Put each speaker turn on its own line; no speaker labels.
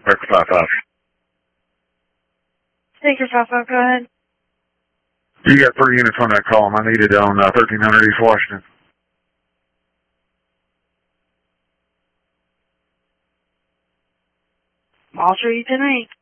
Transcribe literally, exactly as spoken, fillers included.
Baker five five.
Baker five five, go ahead.
You got three units on that column. I need it on uh, thirteen hundred East Washington.
I'll show you tonight.